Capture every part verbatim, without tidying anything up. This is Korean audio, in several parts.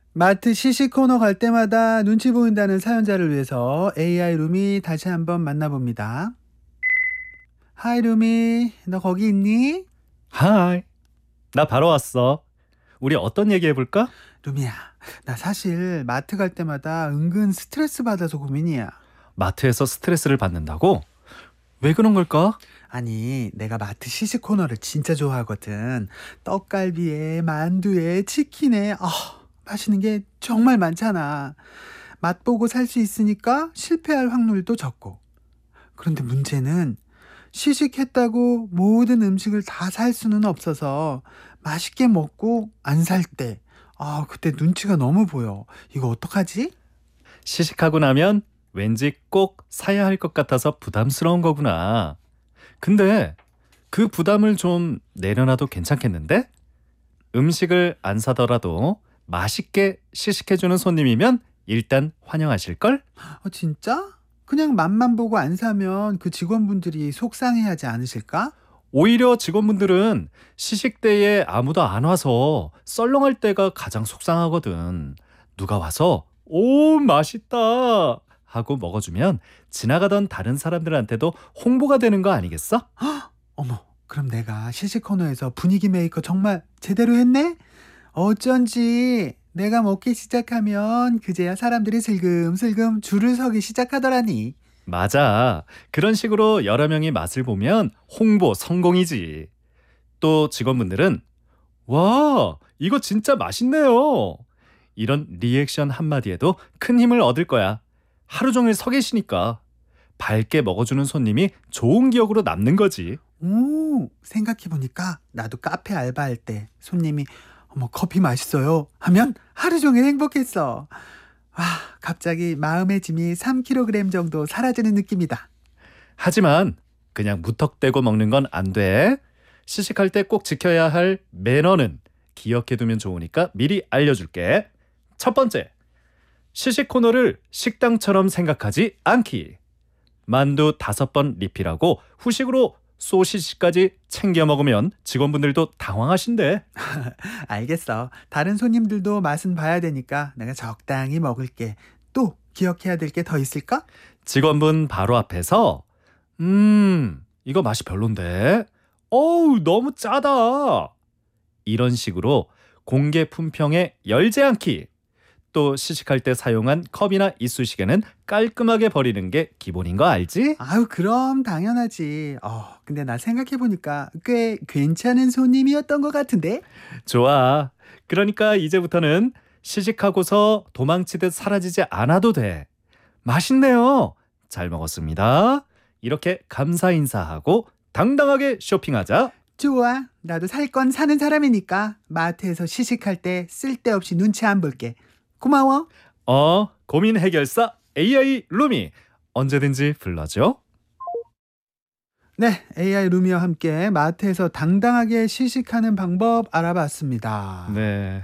마트 시식 코너 갈 때마다 눈치 보인다는 사연자를 위해서 에이아이 룸이 다시 한번 만나봅니다. 하이 룸이, 너 거기 있니? 하이, 나 바로 왔어. 우리 어떤 얘기 해볼까? 룸이야, 나 사실 마트 갈 때마다 은근 스트레스 받아서 고민이야. 마트에서 스트레스를 받는다고? 왜 그런 걸까? 아니, 내가 마트 시식 코너를 진짜 좋아하거든. 떡갈비에 만두에 치킨에 아, 맛있는 게 정말 많잖아. 맛보고 살 수 있으니까 실패할 확률도 적고. 그런데 문제는 시식했다고 모든 음식을 다 살 수는 없어서 맛있게 먹고 안 살 때, 아, 그때 눈치가 너무 보여. 이거 어떡하지? 시식하고 나면 왠지 꼭 사야 할 것 같아서 부담스러운 거구나. 근데 그 부담을 좀 내려놔도 괜찮겠는데? 음식을 안 사더라도 맛있게 시식해주는 손님이면 일단 환영하실걸? 어, 진짜? 그냥 맛만 보고 안 사면 그 직원분들이 속상해하지 않으실까? 오히려 직원분들은 시식 때에 아무도 안 와서 썰렁할 때가 가장 속상하거든. 누가 와서 오 맛있다 하고 먹어주면 지나가던 다른 사람들한테도 홍보가 되는 거 아니겠어? 어머, 그럼 내가 시식 코너에서 분위기 메이커 정말 제대로 했네? 어쩐지 내가 먹기 시작하면 그제야 사람들이 슬금슬금 줄을 서기 시작하더라니. 맞아. 그런 식으로 여러 명이 맛을 보면 홍보 성공이지. 또 직원분들은 와, 이거 진짜 맛있네요. 이런 리액션 한마디에도 큰 힘을 얻을 거야. 하루 종일 서 계시니까 밝게 먹어주는 손님이 좋은 기억으로 남는 거지. 오, 생각해보니까 나도 카페 알바할 때 손님이 어머 커피 맛있어요 하면 하루 종일 행복했어. 와, 갑자기 마음의 짐이 삼 킬로그램 정도 사라지는 느낌이다. 하지만 그냥 무턱대고 먹는 건 안 돼. 시식할 때 꼭 지켜야 할 매너는 기억해두면 좋으니까 미리 알려줄게. 첫 번째, 시식 코너를 식당처럼 생각하지 않기. 만두 다섯 번 리필하고 후식으로 소시지까지 챙겨 먹으면 직원분들도 당황하신대. 알겠어. 다른 손님들도 맛은 봐야 되니까 내가 적당히 먹을게. 또 기억해야 될 게 더 있을까? 직원분 바로 앞에서 음, 이거 맛이 별론데? 어우, 너무 짜다. 이런 식으로 공개 품평에 열지 않기. 또 시식할 때 사용한 컵이나 이쑤시개는 깔끔하게 버리는 게 기본인 거 알지? 아유, 그럼 당연하지. 어, 근데 나 생각해보니까 꽤 괜찮은 손님이었던 것 같은데? 좋아. 그러니까 이제부터는 시식하고서 도망치듯 사라지지 않아도 돼. 맛있네요. 잘 먹었습니다. 이렇게 감사 인사하고 당당하게 쇼핑하자. 좋아. 나도 살 건 사는 사람이니까 마트에서 시식할 때 쓸데없이 눈치 안 볼게. 고마워. 어, 고민 해결사 에이아이 루미 언제든지 불러줘. 네, 에이아이 루미와 함께 마트에서 당당하게 시식하는 방법 알아봤습니다. 네.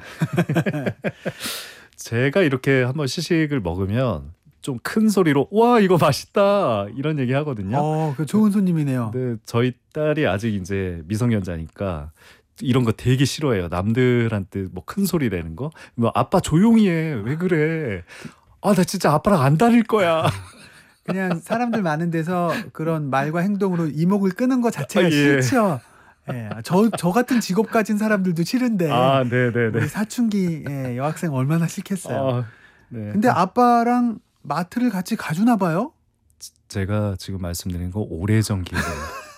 제가 이렇게 한번 시식을 먹으면 좀 큰 소리로 와 이거 맛있다 이런 얘기 하거든요. 어, 그 좋은 손님이네요. 근데 저희 딸이 아직 이제 미성년자니까 이런 거 되게 싫어해요. 남들한테 뭐 큰 소리 내는 거. 뭐 아빠 조용히 해. 왜 그래? 아, 나 진짜 아빠랑 안 다닐 거야. 그냥 사람들 많은 데서 그런 말과 행동으로 이목을 끄는 것 자체가 아, 예. 싫죠. 예, 저, 저 같은 직업 가진 사람들도 싫은데 아, 네, 네, 네. 우리 사춘기 예, 여학생 얼마나 싫겠어요. 아, 네. 근데 아빠랑 마트를 같이 가주나 봐요? 제가 지금 말씀드린 거 오래전 기억이에요.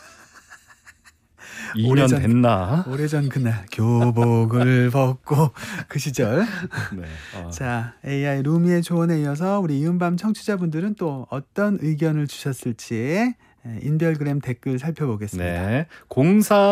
이 년 오래전- 됐나? 오래전 그날 교복을 벗고 그 시절. 네. 아, 자, 에이아이 루미의 조언에 이어서 우리 이은밤 청취자분들은 또 어떤 의견을 주셨을지 예, 인별그램 댓글 살펴보겠습니다. 네. 공사